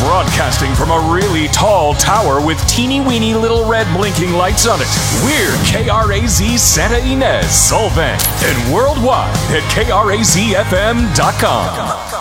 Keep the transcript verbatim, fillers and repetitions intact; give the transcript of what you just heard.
Broadcasting from a really tall tower with teeny weeny little red blinking lights on it, we're K R A Z Santa Ynez, Solvang, and worldwide at K R A Z F M dot com.